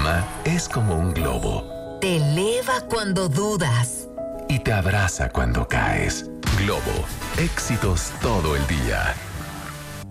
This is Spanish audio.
fama es como un globo. Te eleva cuando dudas. Y te abraza cuando caes. Globo, éxitos todo el día.